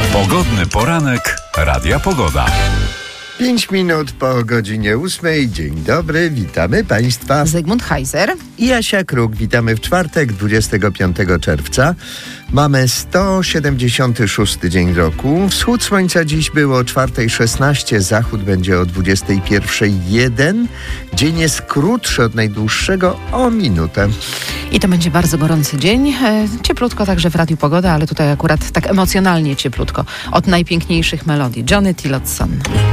Pogodny poranek Radia Pogoda. 5 minut po godzinie 8. Dzień dobry, witamy Państwa. Zygmunt Heiser I Asia Kruk. Witamy w czwartek, 25 czerwca. Mamy 176 dzień roku. Wschód słońca dziś było o 4:16, zachód będzie o 21:01. Dzień jest krótszy od najdłuższego o minutę. i to będzie bardzo gorący dzień. Cieplutko także w Radiu Pogoda, ale tutaj akurat tak emocjonalnie cieplutko. Od najpiękniejszych melodii. Johnny Tillotson.